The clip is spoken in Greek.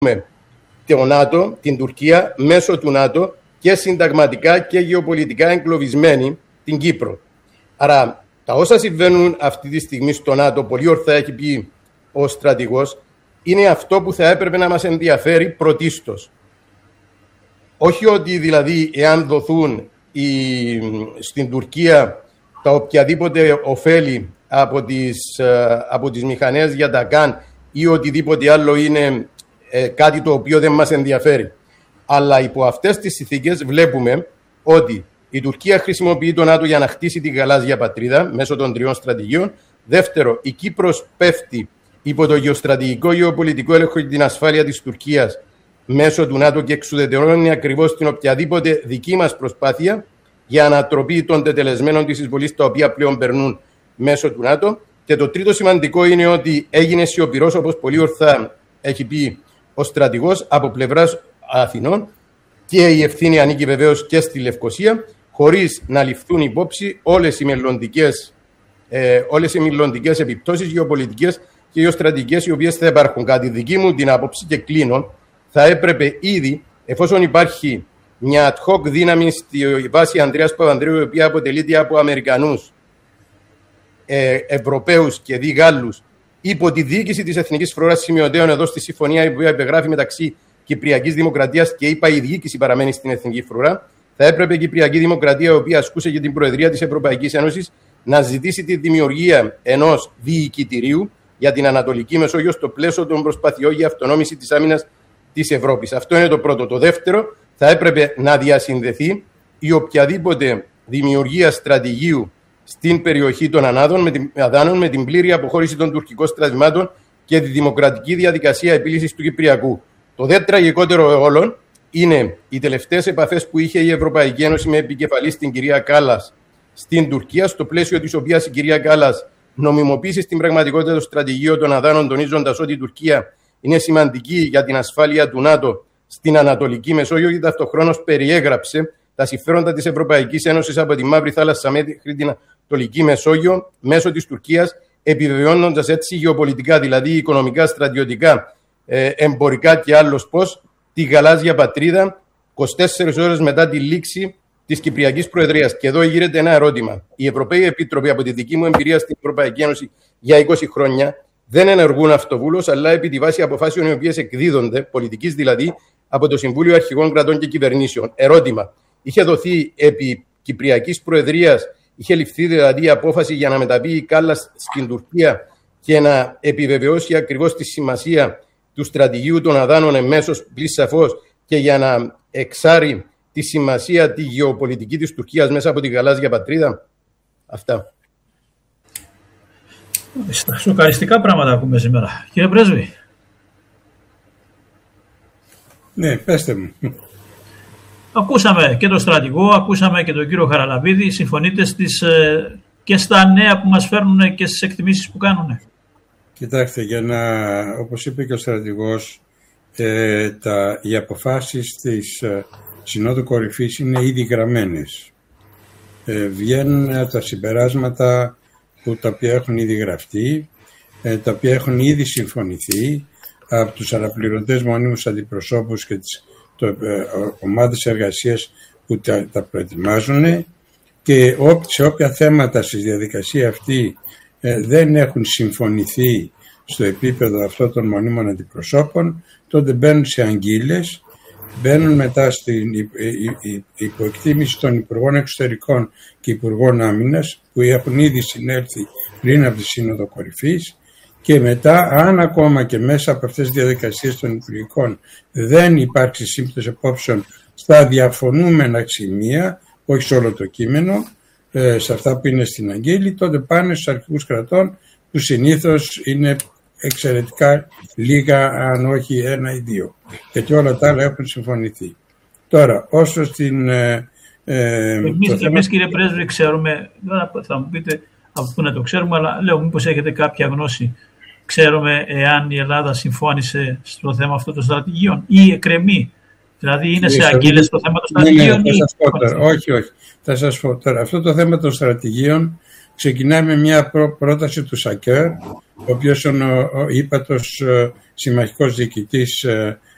το ΝΑΤΟ, την Τουρκία, μέσω του ΝΑΤΟ και συνταγματικά και γεωπολιτικά εγκλωβισμένη την Κύπρο. Άρα, τα όσα συμβαίνουν αυτή τη στιγμή στο ΝΑΤΟ, πολύ ορθά έχει πει ο στρατηγός, είναι αυτό που θα έπρεπε να μας ενδιαφέρει πρωτίστως. Όχι ότι δηλαδή εάν δοθούν στην Τουρκία τα οποιαδήποτε ωφέλη από τις μηχανές για τα ΚΑΝ ή οτιδήποτε άλλο είναι κάτι το οποίο δεν μας ενδιαφέρει. Αλλά υπό αυτές τις συνθήκες βλέπουμε ότι η Τουρκία χρησιμοποιεί το ΝΑΤΟ για να χτίσει την γαλάζια πατρίδα μέσω των 3 στρατηγίων. Δεύτερο, η Κύπρος πέφτει υπό το γεωστρατηγικό γεωπολιτικό έλεγχο και την ασφάλεια της Τουρκίας μέσω του ΝΑΤΟ και εξουδετερώνει ακριβώς την οποιαδήποτε δική μας προσπάθεια για ανατροπή των τετελεσμένων της εισβολής, τα οποία πλέον περνούν μέσω του ΝΑΤΟ. Και το τρίτο σημαντικό είναι ότι έγινε σιωπηρός, όπως πολύ ορθά έχει πει ο στρατηγός, από πλευράς Αθηνών, και η ευθύνη ανήκει βεβαίως και στη Λευκωσία, χωρίς να ληφθούν υπόψη όλες οι μελλοντικές επιπτώσεις γεωπολιτικές και γεωστρατηγικές, οι οποίες θα υπάρχουν. Κατά τη δική μου την άποψη, και κλείνω, θα έπρεπε ήδη, εφόσον υπάρχει μια ad hoc δύναμη στη βάση Ανδρέας Παπανδρέου, η οποία αποτελείται από Αμερικανούς, Ευρωπαίους και δι Γάλλους, υπό τη διοίκηση της Εθνικής Φρουράς Σημειωτέων, εδώ στη συμφωνία που υπεγράφει μεταξύ Κυπριακής Δημοκρατίας και η διοίκηση παραμένει στην Εθνική Φρουρά, θα έπρεπε η Κυπριακή Δημοκρατία, η οποία ασκούσε και την Προεδρία της Ευρωπαϊκής Ένωσης, να ζητήσει τη δημιουργία ενός διοικητηρίου για την Ανατολική Μεσόγειο στο πλαίσιο των προσπαθειών για αυτονόμηση της άμυνας της Ευρώπης. Αυτό είναι το πρώτο. Το δεύτερο, θα έπρεπε να διασυνδεθεί η οποιαδήποτε δημιουργία στρατηγίου στην περιοχή των Αδάνων με την πλήρη αποχώρηση των τουρκικών στρατευμάτων και τη δημοκρατική διαδικασία επίλυσης του Κυπριακού. Το δε τραγικότερο όλων είναι οι τελευταίες επαφές που είχε η Ευρωπαϊκή Ένωση με επικεφαλή στην κυρία Κάλλας στην Τουρκία, στο πλαίσιο της οποίας η κυρία Κάλλας νομιμοποίησε στην πραγματικότητα το στρατηγείο των Αδάνων, τονίζοντας ότι η Τουρκία είναι σημαντική για την ασφάλεια του ΝΑΤΟ στην Ανατολική Μεσόγειο, και ταυτοχρόνως περιέγραψε τα συμφέροντα της Ευρωπαϊκής Ένωσης από τη Μαύρη Θάλασσα μέχρι την Ανατολική Μεσόγειο μέσω της Τουρκίας, επιβεβαιώνοντας έτσι γεωπολιτικά, δηλαδή οικονομικά, στρατιωτικά, εμπορικά και άλλος πώς, τη γαλάζια πατρίδα 24 ώρες μετά τη λήξη της Κυπριακής Προεδρίας. Και εδώ γύρεται ένα ερώτημα. Οι Ευρωπαίοι Επίτροποι, από τη δική μου εμπειρία στην Ευρωπαϊκή Ένωση για 20 χρόνια, δεν ενεργούν αυτοβούλως, αλλά επί τη βάση αποφάσεων οι οποίες εκδίδονται, πολιτικής δηλαδή, από το Συμβούλιο Αρχηγών Κρατών και Κυβερνήσεων. Ερώτημα. Είχε δοθεί επί Κυπριακής Προεδρίας, είχε ληφθεί δηλαδή απόφαση για να μεταβεί η Κάλλας στην Τουρκία και να επιβεβαιώσει ακριβώς τη σημασία του στρατηγίου των Αδάνων εμέσως, πλην σαφώς, και για να εξάρει τη σημασία τη γεωπολιτική της Τουρκίας μέσα από τη γαλάζια πατρίδα. Αυτά. Σοκαριστικά πράγματα ακούμε σήμερα. Κύριε Πρέσβη. Ναι, πέστε μου. Ακούσαμε και τον στρατηγό, ακούσαμε και τον κύριο Χαραλαμπίδη. Συμφωνείτε και στα νέα που μας φέρνουν και στις εκτιμήσεις που κάνουν? Κοιτάξτε, όπως είπε και ο στρατηγός, οι αποφάσεις της Συνόδου Κορυφής είναι ήδη γραμμένες. Βγαίνουν τα συμπεράσματα τα οποία έχουν ήδη γραφτεί, τα οποία έχουν ήδη συμφωνηθεί από τους αναπληρωτές μονίμους αντιπροσώπους και τις ομάδες εργασίας που τα προετοιμάζουν, και σε όποια θέματα στη διαδικασία αυτή δεν έχουν συμφωνηθεί στο επίπεδο αυτών των μονίμων αντιπροσώπων, τότε μπαίνουν σε αγγείλες, μπαίνουν μετά στην υποεκτίμηση των Υπουργών Εξωτερικών και Υπουργών Άμυνας, που έχουν ήδη συνέλθει πριν από τη Σύνοδο Κορυφής, και μετά, αν ακόμα και μέσα από αυτές τις διαδικασίες των Υπουργικών δεν υπάρξει σύμπτωση απόψεων στα διαφωνούμενα σημεία, όχι σε όλο το κείμενο, σε αυτά που είναι στην αγγέλη, τότε πάνε στους αρχηγούς κρατών, που συνήθως είναι εξαιρετικά λίγα, αν όχι 1 ή 2, γιατί όλα τα άλλα έχουν συμφωνηθεί. Τώρα, όσο στην... Εμείς κύριε Πρέσβη ξέρουμε, θα μου πείτε από πού να το ξέρουμε, αλλά λέω μήπως έχετε κάποια γνώση. Ξέρουμε εάν η Ελλάδα συμφώνησε στο θέμα αυτό των στρατηγίων ή εκκρεμεί. Δηλαδή είναι σε αγγείλες το θέμα των στρατηγίων? Όχι. Θα σας πω τώρα. Αυτό το θέμα των στρατηγίων ξεκινάει με μια πρόταση του Σακέρ, ο οποίος είναι ο ύπατος συμμαχικός διοικητής